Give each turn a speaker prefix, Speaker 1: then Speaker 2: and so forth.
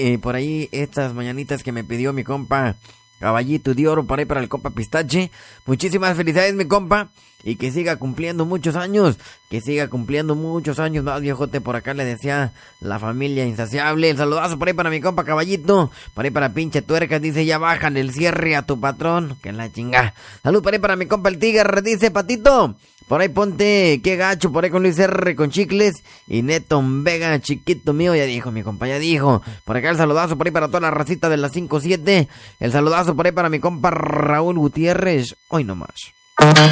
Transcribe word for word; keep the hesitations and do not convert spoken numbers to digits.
Speaker 1: eh, por ahí estas mañanitas que me pidió mi compa Caballito de Oro, por ahí para el compa Pistache. Muchísimas felicidades, mi compa. Y que siga cumpliendo muchos años. Que siga cumpliendo muchos años más, viejote. Por acá le decía la familia insaciable. El saludazo por ahí para mi compa Caballito. Por ahí para pinche tuercas. Dice, ya bájale el cierre a tu patrón. Que la chinga. Salud por ahí para mi compa el Tigre. Dice, Patito, por ahí ponte, qué gacho, por ahí con Luis R. con Chicles. Y Neto Vega, chiquito mío, ya dijo, mi compa, ya dijo. Por acá el saludazo por ahí para toda la racita de las cinco siete. El saludazo por ahí para mi compa Raúl Gutiérrez. Hoy nomás.